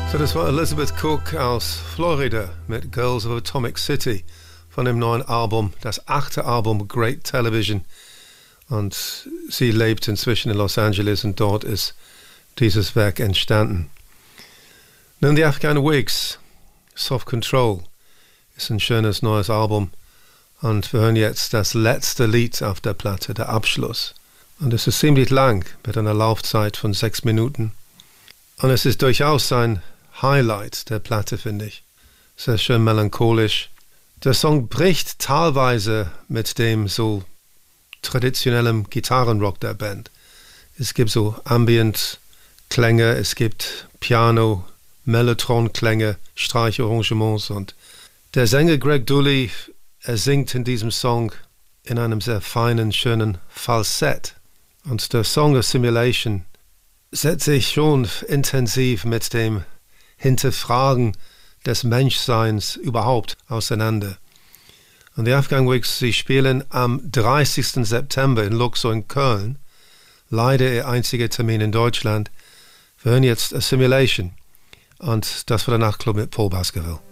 So, das war Elizabeth Cook aus Florida mit Girls of Atomic City von dem neuen Album, das 8. Album Great Television. Und sie lebt inzwischen in Los Angeles und dort ist dieses Werk entstanden. Nun die Afghan Whigs, Soft Control, ist ein schönes neues Album. Und wir hören jetzt das letzte Lied auf der Platte, der Abschluss. Und es ist ziemlich lang, mit einer Laufzeit von 6 Minuten. Und es ist durchaus ein Highlight der Platte, finde ich. Sehr schön melancholisch. Der Song bricht teilweise mit dem so traditionellen Gitarrenrock der Band. Es gibt so Ambient-Klänge, es gibt Piano, Mellotron-Klänge, Streicharrangements und der Sänger Greg Dulli, er singt in diesem Song in einem sehr feinen, schönen Falsett. Und der Song Assimilation setzt sich schon intensiv mit dem Hinterfragen des Menschseins überhaupt auseinander. Und die Afghan Whigs, sie spielen am 30. September in Luxor in Köln. Leider ihr einziger Termin in Deutschland. Wir hören jetzt Assimilation und das war der Nachtclub mit Paul Baskerville.